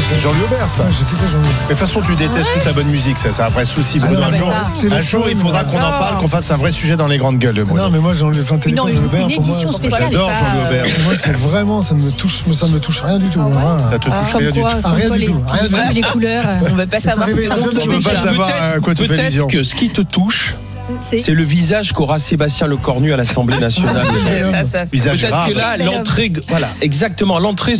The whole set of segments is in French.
C'est Jean-Louis Aubert, ça. J'ai kiffé Jean-Louis. Mais de toute façon, tu détestes toute la bonne musique, ça. C'est un vrai souci, Bruno. Un jour, il faudra qu'on en parle, qu'on fasse un vrai sujet dans les grandes gueules, Bruno. Non, mais moi, Jean-Louis Une édition spéciale. J'adore Jean-Louis Aubert. Moi, c'est vraiment, ça me touche rien du tout. Ça te touche rien du tout. Rien du tout. Les couleurs. On ne veut pas savoir. On ne veut pas savoir à quoi tu fais allusion. Peut-être que ce qui te touche, c'est le visage qu'aura Sébastien Lecornu à l'Assemblée nationale. Peut-être que là, l'entrée, voilà, exactement, l'entrée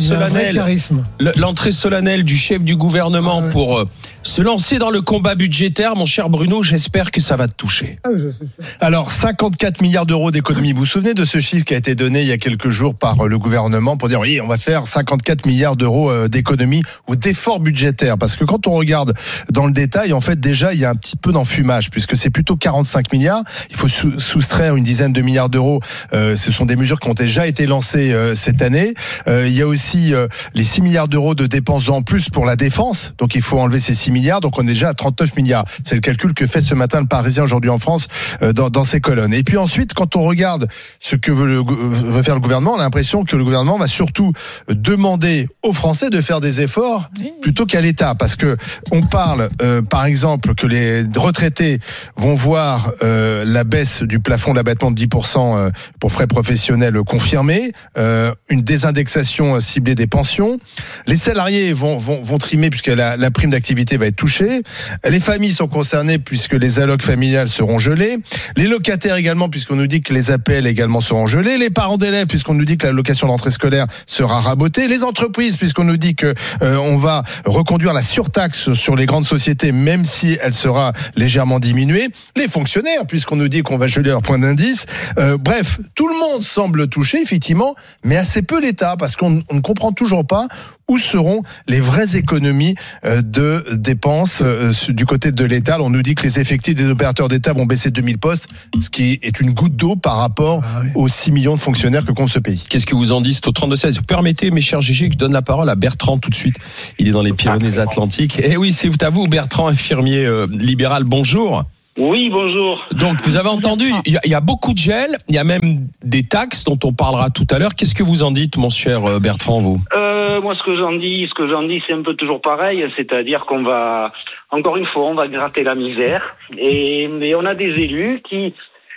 solennelle du chef du gouvernement pour se lancer dans le combat budgétaire, mon cher Bruno, j'espère que ça va te toucher. Alors, 54 milliards d'euros d'économie. Vous vous souvenez de ce chiffre qui a été donné il y a quelques jours par le gouvernement pour dire oui, on va faire 54 milliards d'euros d'économie ou d'efforts budgétaires. Parce que quand on regarde dans le détail, en fait, déjà, il y a un petit peu d'enfumage puisque c'est plutôt 45 milliards. Il faut soustraire une dizaine de milliards d'euros. Ce sont des mesures qui ont déjà été lancées cette année. Il y a aussi les 6 milliards d'euros de dépenses en plus pour la défense. Donc, il faut enlever ces 6 milliards. Donc, on est déjà à 39 milliards. C'est le calcul que fait ce matin le Parisien aujourd'hui en France dans ses colonnes. Et puis ensuite, quand on regarde ce que veut faire le gouvernement, on a l'impression que le gouvernement va surtout demander aux Français de faire des efforts plutôt qu'à l'État. Parce que on parle, par exemple, que les retraités vont voir la baisse du plafond d'abattement de 10% pour frais professionnels confirmés, une désindexation ciblée des pensions. Les salariés vont trimer puisque la prime d'activité va être touchée. Les familles sont concernées puisque les allocs familiales seront gelés. Les locataires également puisqu'on nous dit que les APL également seront gelés. Les parents d'élèves puisqu'on nous dit que la location d'entrée scolaire sera rabotée. Les entreprises puisqu'on nous dit que on va reconduire la surtaxe sur les grandes sociétés même si elle sera légèrement diminuée. Les fonctionnaires puisqu'on nous dit qu'on va geler leur point d'indice. Bref, tout le monde semble touché effectivement, mais assez peu l'État parce qu'on ne comprend toujours pas où seront les vraies économies de dépenses du côté de l'État. On nous dit que les effectifs des opérateurs d'État vont baisser de 2000 postes, ce qui est une goutte d'eau par rapport aux 6 millions de fonctionnaires que compte ce pays. Qu'est-ce que vous en dites au 32-16 ? Vous permettez, mes chers Gégé, que je donne la parole à Bertrand tout de suite. Il est dans les Pyrénées-Atlantiques. Et oui, c'est à vous, Bertrand, infirmier libéral. Bonjour. Oui, bonjour. Donc, vous avez entendu, il y a beaucoup de gel, il y a même des taxes dont on parlera tout à l'heure. Qu'est-ce que vous en dites, mon cher Bertrand, vous ? Moi, ce que j'en dis, c'est un peu toujours pareil, c'est-à-dire qu'on va, encore une fois, on va gratter la misère, mais on a des élus qui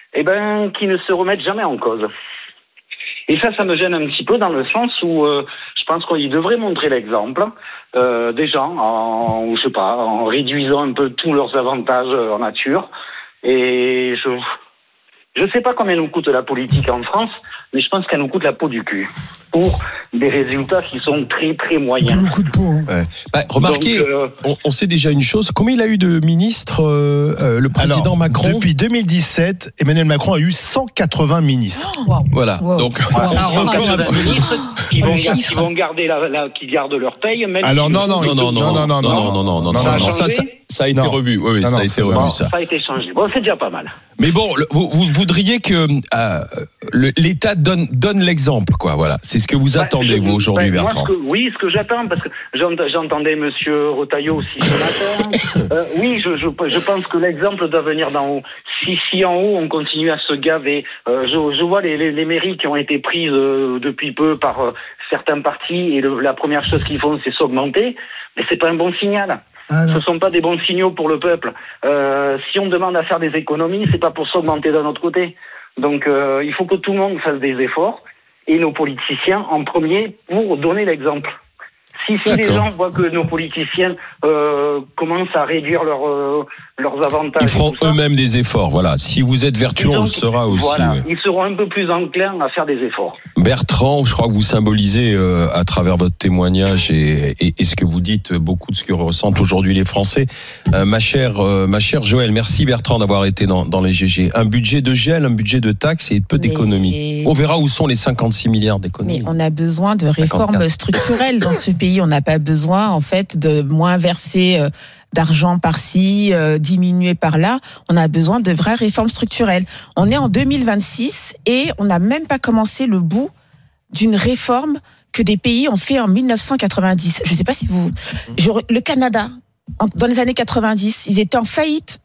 ne se remettent jamais en cause. Et ça me gêne un petit peu dans le sens où je pense qu'ils devraient montrer l'exemple des gens en réduisant un peu tous leurs avantages en nature. Et je sais pas combien nous coûte la politique en France, mais je pense qu'elle nous coûte la peau du cul pour des résultats qui sont très très moyens. Beaucoup de peau. Hein. Ouais. Remarquez, on sait déjà une chose. Combien il a eu de ministres le président Macron ? Depuis 2017, Emmanuel Macron a eu 180 ministres. Voilà. Donc c'est un record absolu. Qui gardent leur paye. Même alors non. Ça a été revu. Oui, ça a été revu. Ça a été changé. Bon, c'est déjà pas mal. Mais bon, vous voudriez que l'État donne l'exemple, quoi. Voilà. C'est ce que vous attendez, vous, aujourd'hui, Bertrand. Ce que j'attends, parce que j'entendais Monsieur Retailleau aussi ce matin. Oui, je pense que l'exemple doit venir d'en haut. Si en haut, on continue à se gaver, je vois les mairies qui ont été prises depuis peu par certains partis, et la première chose qu'ils font, c'est s'augmenter. Mais c'est pas un bon signal. Ce ne sont pas des bons signaux pour le peuple. Si on demande à faire des économies, c'est pas pour s'augmenter d'un autre côté. Donc il faut que tout le monde fasse des efforts, et nos politiciens en premier, pour donner l'exemple. Si les gens voient que nos politiciens commencent à réduire leurs avantages, ils feront eux-mêmes des efforts. Voilà. Si vous êtes vertueux, on le sera aussi. Voilà. Ils seront un peu plus enclins à faire des efforts. Bertrand, je crois que vous symbolisez à travers votre témoignage et ce que vous dites beaucoup de ce que ressentent aujourd'hui les Français. Ma chère Joëlle, merci Bertrand d'avoir été dans les GG. Un budget de gel, un budget de taxes et peu d'économies. On verra où sont les 56 milliards d'économies. Mais on a besoin de réformes structurelles dans ce pays. On n'a pas besoin, en fait, de moins verser d'argent par-ci, diminuer par-là. On a besoin de vraies réformes structurelles. On est en 2026 et on n'a même pas commencé le bout d'une réforme que des pays ont fait en 1990. Je ne sais pas si le Canada, dans les années 90, ils étaient en faillite.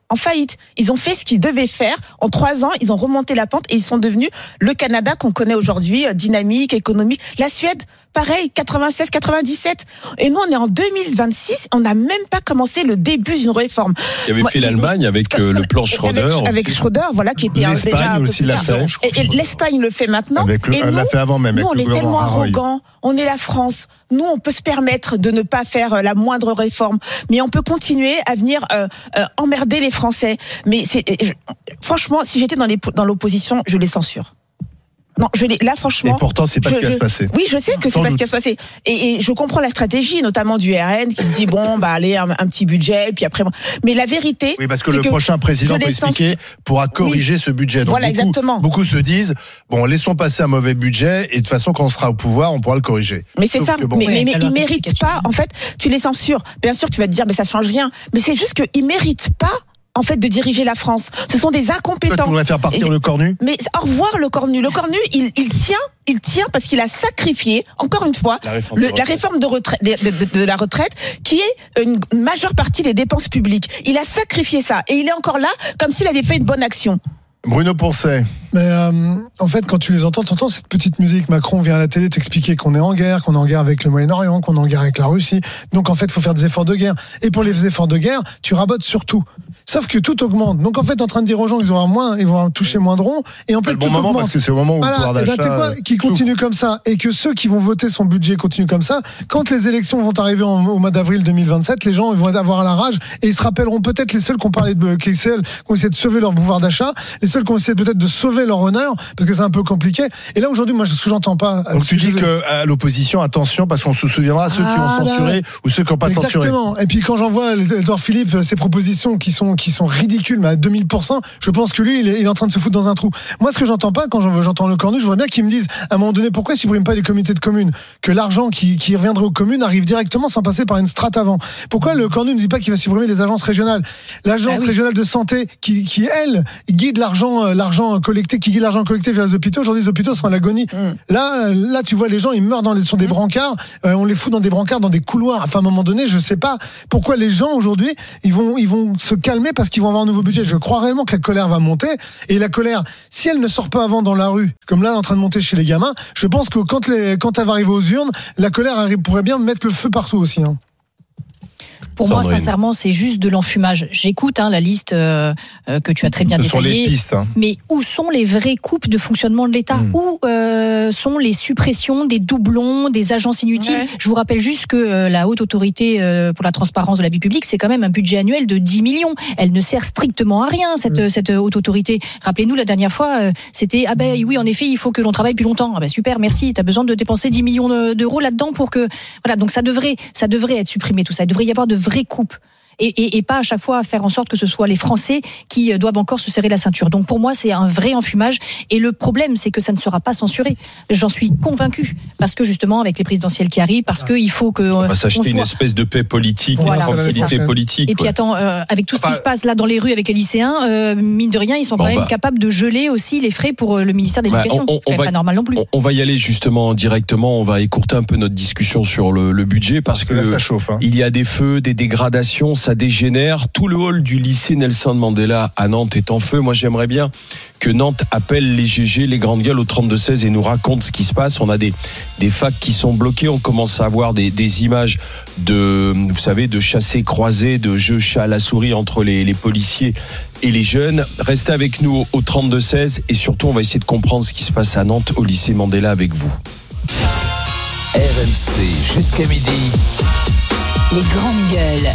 en faillite. Ils ont fait ce qu'ils devaient faire. En 3 ans, ils ont remonté la pente et ils sont devenus le Canada qu'on connaît aujourd'hui, dynamique, économique. La Suède, pareil, 96, 97. Et nous, on est en 2026. On n'a même pas commencé le début d'une réforme. Il y avait fait l'Allemagne avec le plan Schröder. Avec Schröder, voilà, qui était déjà aussi l'a fait. Et l'Espagne le fait maintenant. Elle l'a fait avant même. Nous, on est tellement arrogants. On est la France. Nous, on peut se permettre de ne pas faire la moindre réforme, mais on peut continuer à venir emmerder les Français. Mais franchement, si j'étais dans l'opposition, je les censure. Non, là franchement. Et pourtant, c'est pas ce qui va se passer. Oui, je sais que c'est pas ce qui va se passer. Et je comprends la stratégie, notamment du RN, qui se dit bon, allez, un petit budget, puis après. Mais la vérité. Oui, parce que le prochain président, faut expliquer, pourra corriger ce budget. Donc voilà, exactement. Beaucoup se disent bon, laissons passer un mauvais budget, et de toute façon, quand on sera au pouvoir, on pourra le corriger. Mais c'est ça. Mais ils méritent pas. En fait, tu les censures. Bien sûr, tu vas te dire, mais ça change rien. Mais c'est juste qu'ils méritent pas. En fait, de diriger la France. Ce sont des incompétents. Toi, tu voudrais faire partir le Cornu? Mais au revoir le Cornu. Le Cornu, il tient parce qu'il a sacrifié, encore une fois, la réforme de la retraite, qui est une majeure partie des dépenses publiques. Il a sacrifié ça. Et il est encore là, comme s'il avait fait une bonne action. Bruno Poncet. Mais en fait, quand tu les entends, t'entends cette petite musique. Macron vient à la télé t'expliquer qu'on est en guerre avec le Moyen-Orient, qu'on est en guerre avec la Russie. Donc en fait, il faut faire des efforts de guerre. Et pour les efforts de guerre, tu rabotes sur tout. Sauf que tout augmente. Donc en fait, en train de dire aux gens qu'ils vont toucher moins de ronds. Et en fait, tout augmente. Parce que c'est au moment où le pouvoir d'achat. Tu sais quoi, qui continue comme ça, et que ceux qui vont voter son budget continuent comme ça. Quand les élections vont arriver au mois d'avril 2027, les gens ils vont avoir la rage et ils se rappelleront peut-être les seuls qui ont essayé de sauver leur pouvoir d'achat, les seuls qui ont essayé peut-être de sauver leur honneur, parce que c'est un peu compliqué. Et là aujourd'hui, moi, ce que j'entends pas. Donc tu dis qu'à l'opposition, attention, parce qu'on se souviendra ceux qui ont censuré ou ceux qui n'ont pas censuré. Exactement. Et puis quand j'en vois Édouard Philippe, ses propositions qui sont ridicules, mais à 2000%, je pense que lui, il est en train de se foutre dans un trou. Moi, ce que j'entends pas quand j'entends le Cornu, je voudrais bien qu'ils me disent à un moment donné pourquoi ils suppriment pas les communautés de communes, que l'argent qui reviendrait aux communes arrive directement sans passer par une strate avant. Pourquoi le Cornu ne dit pas qu'il va supprimer les agences régionales, l'agence régionale de santé qui elle guide l'argent collecté vers les hôpitaux. Aujourd'hui, les hôpitaux sont à l'agonie. Là, tu vois les gens, ils meurent sur des brancards, on les fout dans des brancards, dans des couloirs. Enfin, à un moment donné, je sais pas pourquoi les gens aujourd'hui, ils vont se calmer parce qu'ils vont avoir un nouveau budget. Je crois réellement que la colère va monter, et la colère, si elle ne sort pas avant dans la rue, comme là en train de monter chez les gamins, je pense que quand elle va arriver aux urnes, la colère pourrait bien mettre le feu partout aussi. Pour moi, sincèrement, c'est juste de l'enfumage. J'écoute la liste que tu as très bien détaillée. Ce sont les pistes. Mais où sont les vraies coupes de fonctionnement de l'État ? Où sont les suppressions des doublons, des agences inutiles ? Je vous rappelle juste que la Haute Autorité pour la transparence de la vie publique, c'est quand même un budget annuel de 10 millions. Elle ne sert strictement à rien, cette Haute Autorité. Rappelez-nous, la dernière fois, c'était « oui, en effet, il faut que l'on travaille plus longtemps. » Super, merci. Tu as besoin de dépenser 10 millions d'euros là-dedans pour que... Voilà, donc ça devrait être supprimé, tout ça. Il devrait y avoir de vraies coupes. Et pas à chaque fois faire en sorte que ce soit les Français qui doivent encore se serrer la ceinture. Donc pour moi, c'est un vrai enfumage. Et le problème, c'est que ça ne sera pas censuré. J'en suis convaincue. Parce que justement, avec les présidentielles qui arrivent, parce qu'il faut que... On va s'acheter une espèce de paix politique, une tranquillité politique. Et puis attends, avec tout ce qui se passe là dans les rues avec les lycéens, mine de rien, ils sont quand même capables de geler aussi les frais pour le ministère de l'Éducation. C'est pas normal non plus. On va y aller justement directement. On va écourter un peu notre discussion sur le budget parce que là, ça chauffe, il y a des feux, des dégradations, ça dégénère. Tout le hall du lycée Nelson Mandela à Nantes est en feu. Moi, j'aimerais bien que Nantes appelle les GG, les grandes gueules au 32-16 et nous raconte ce qui se passe. On a des facs qui sont bloqués. On commence à avoir des images vous savez, de chassés-croisés, de jeux chat à la souris entre les policiers et les jeunes. Restez avec nous au 32-16 et surtout, on va essayer de comprendre ce qui se passe à Nantes au lycée Mandela avec vous. RMC jusqu'à midi. Les grandes gueules.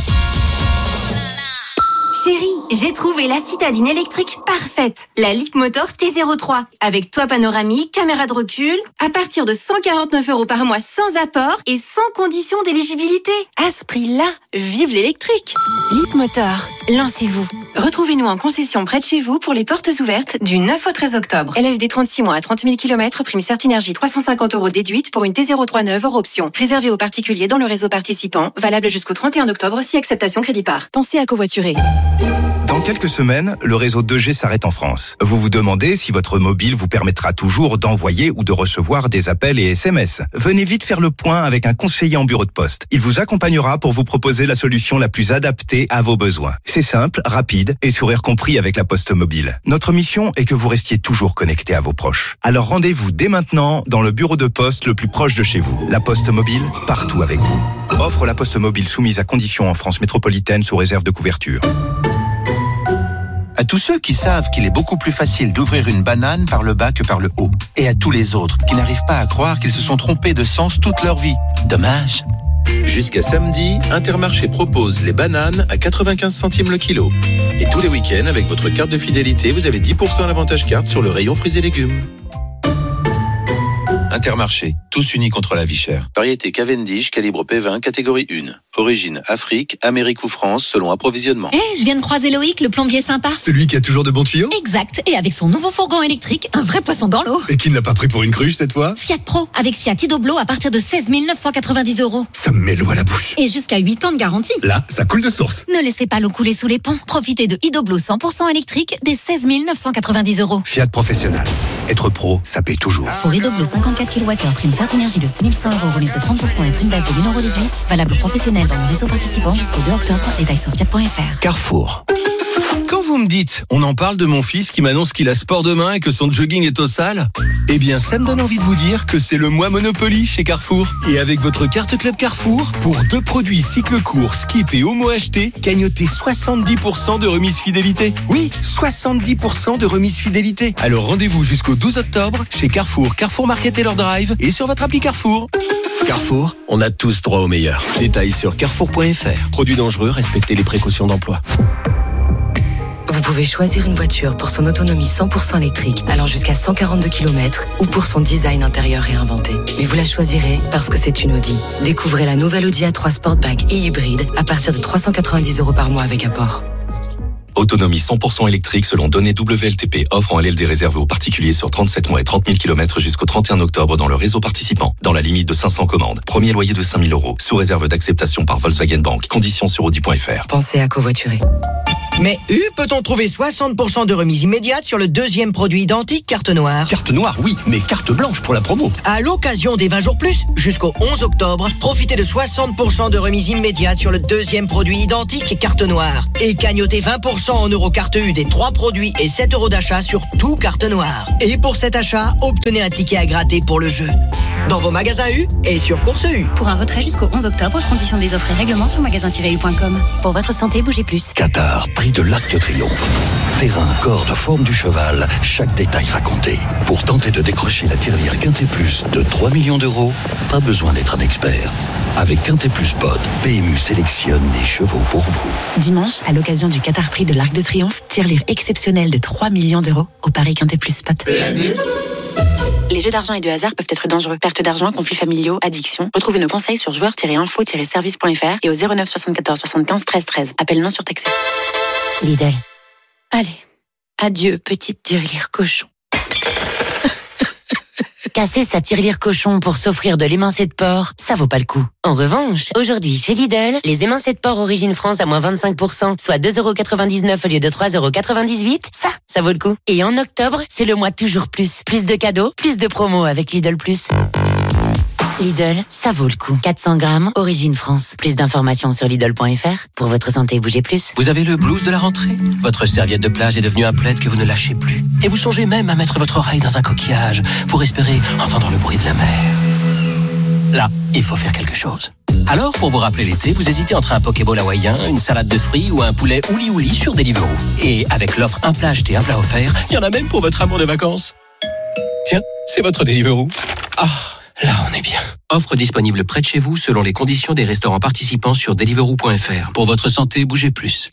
Chérie, j'ai trouvé la citadine électrique parfaite. La Leapmotor T03. Avec toit panoramique, caméra de recul. À partir de 149 € par mois sans apport et sans condition d'éligibilité. À ce prix-là, vive l'électrique. Leapmotor, lancez-vous. Retrouvez-nous en concession près de chez vous pour les portes ouvertes du 9 au 13 octobre. LLD 36 mois à 30 000 km, prime Certinergie 350 € déduite pour une T03 neuve hors option. Réservé aux particuliers dans le réseau participant. Valable jusqu'au 31 octobre si acceptation crédit par. Pensez à covoiturer. Dans Dans quelques semaines, le réseau 2G s'arrête en France. Vous vous demandez si votre mobile vous permettra toujours d'envoyer ou de recevoir des appels et SMS. Venez vite faire le point avec un conseiller en bureau de poste. Il vous accompagnera pour vous proposer la solution la plus adaptée à vos besoins. C'est simple, rapide et sourire compris avec la Poste Mobile. Notre mission est que vous restiez toujours connecté à vos proches. Alors rendez-vous dès maintenant dans le bureau de poste le plus proche de chez vous. La Poste Mobile, partout avec vous. Offre la Poste Mobile soumise à conditions en France métropolitaine sous réserve de couverture. À tous ceux qui savent qu'il est beaucoup plus facile d'ouvrir une banane par le bas que par le haut. Et à tous les autres qui n'arrivent pas à croire qu'ils se sont trompés de sens toute leur vie. Dommage. Jusqu'à samedi, Intermarché propose les bananes à 95 centimes le kilo. Et tous les week-ends, avec votre carte de fidélité, vous avez 10% à l'avantage carte sur le rayon fruits et légumes. Intermarché, tous unis contre la vie chère. Variété Cavendish, calibre P20, catégorie 1. Origine Afrique, Amérique ou France, selon approvisionnement. Je viens de croiser Loïc, le plombier sympa. Celui qui a toujours de bons tuyaux ? Exact, et avec son nouveau fourgon électrique, un vrai poisson dans l'eau. Et qui ne l'a pas pris pour une cruche cette fois ? Fiat Pro, avec Fiat Idoblo à partir de 16 990 €. Ça me met l'eau à la bouche. Et jusqu'à 8 ans de garantie. Là, ça coule de source. Ne laissez pas l'eau couler sous les ponts. Profitez de Idoblo 100% électrique dès 16 990 €. Fiat Professionnel. Être pro, ça paye toujours. Pour Idoblo 54 kWh, prime Certinergie de 6 100 €, remise de 30% et prime d'aide de 1 € déduite. Valable professionnel dans le réseau participant jusqu'au 2 octobre. Détails sur fiat.fr. Carrefour. Quand vous me dites, on en parle de mon fils qui m'annonce qu'il a sport demain et que son jogging est au sale, eh bien ça me donne envie de vous dire que c'est le mois Monopoly chez Carrefour. Et avec votre carte Club Carrefour, pour 2 produits cycle court, skip et homo achetés, gagnotez 70% de remise fidélité. Oui, 70% de remise fidélité. Alors rendez-vous jusqu'au 12 octobre chez Carrefour, Carrefour Market et leur drive et sur votre appli Carrefour. Carrefour, on a tous droit au meilleur. Détails sur carrefour.fr. Produits dangereux, respectez les précautions d'emploi. Vous pouvez choisir une voiture pour son autonomie 100% électrique, allant jusqu'à 142 km, ou pour son design intérieur réinventé. Mais vous la choisirez parce que c'est une Audi. Découvrez la nouvelle Audi A3 Sportback et hybride à partir de 390 € par mois avec apport. Autonomie 100% électrique selon données WLTP. Offre en LLD réservée aux particuliers sur 37 mois et 30 000 km jusqu'au 31 octobre dans le réseau participant. Dans la limite de 500 commandes. Premier loyer de 5 000 €. Sous réserve d'acceptation par Volkswagen Bank. Conditions sur Audi.fr. Pensez à covoiturer. Mais peut-on trouver 60% de remise immédiate sur le deuxième produit identique carte noire ? Carte noire, oui, mais carte blanche pour la promo. À l'occasion des 20 jours plus, jusqu'au 11 octobre, profitez de 60% de remise immédiate sur le deuxième produit identique carte noire. Et cagnotez 20% en euros carte U des 3 produits et 7 € d'achat sur tout carte noire. Et pour cet achat, obtenez un ticket à gratter pour le jeu. Dans vos magasins U et sur Course U. Pour un retrait jusqu'au 11 octobre, conditions des offres et règlements sur magasin-u.com. Pour votre santé, bougez plus. Qatar, prix de l'Arc de Triomphe. Terrain, corde, forme du cheval, chaque détail va compter. Pour tenter de décrocher la tirelire Quintet Plus de 3 millions d'euros, pas besoin d'être un expert. Avec Quintet Plus Pod, PMU sélectionne des chevaux pour vous. Dimanche, à l'occasion du Qatar Prix de l'Arc de Triomphe, tirelire exceptionnelle de 3 millions d'euros au Paris Quintet Plus Spot. PMU. Les jeux d'argent et de hasard peuvent être dangereux. Perte d'argent, conflits familiaux, addiction. Retrouvez nos conseils sur joueurs-info-service.fr et au 09 74 75 13 13. Appel non surtaxé. Lidl. Allez, adieu petite tirelire cochon. Casser sa tirelire cochon pour s'offrir de l'émincé de porc, ça vaut pas le coup. En revanche, aujourd'hui chez Lidl, les émincés de porc origine France à moins 25%, soit 2,99 € au lieu de 3,98 €, ça vaut le coup. Et en octobre, c'est le mois toujours plus. Plus de cadeaux, plus de promos avec Lidl Plus. Lidl, ça vaut le coup. 400 grammes, origine France. Plus d'informations sur Lidl.fr. Pour votre santé, bougez plus. Vous avez le blues de la rentrée ? Votre serviette de plage est devenue un plaid que vous ne lâchez plus. Et vous songez même à mettre votre oreille dans un coquillage pour espérer entendre le bruit de la mer. Là, il faut faire quelque chose. Alors, pour vous rappeler l'été, vous hésitez entre un Pokéball hawaïen, une salade de fruits ou un poulet ouli-ouli sur Deliveroo. Et avec l'offre un plat acheté, un plat offert, il y en a même pour votre amour de vacances. Tiens, c'est votre Deliveroo. Ah, là on est bien. Offre disponible près de chez vous selon les conditions des restaurants participants sur Deliveroo.fr. Pour votre santé, bougez plus.